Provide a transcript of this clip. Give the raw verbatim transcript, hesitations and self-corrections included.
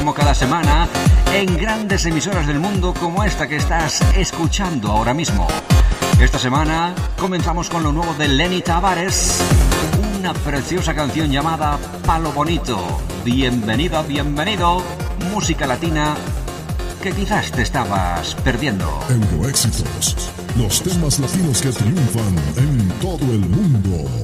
Como cada semana en grandes emisoras del mundo como esta que estás escuchando ahora mismo. Esta semana comenzamos con lo nuevo de Lenny Tavares, una preciosa canción llamada Palo Bonito. Bienvenido, bienvenido, música latina que quizás te estabas perdiendo. Euroéxitos, los temas latinos que triunfan en todo el mundo.